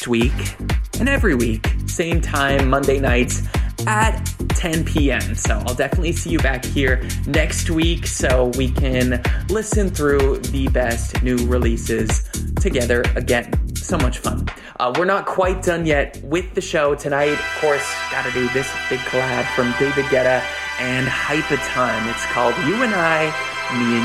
next week and every week, same time, Monday nights at 10 p.m. So I'll definitely see you back here next week so we can listen through the best new releases together again. So much fun. We're not quite done yet with the show tonight. Of course, gotta do this big collab from David Guetta and Hype a Ton. It's called You and I, Me and